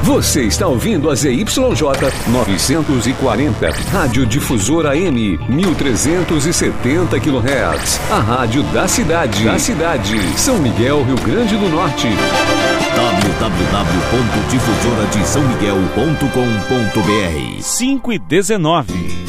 Você está ouvindo a ZYJ 940, Rádio Difusora AM, 1370 kHz. A rádio da cidade. São Miguel, Rio Grande do Norte. www.difusoradesaomiguel.com.br 5:19.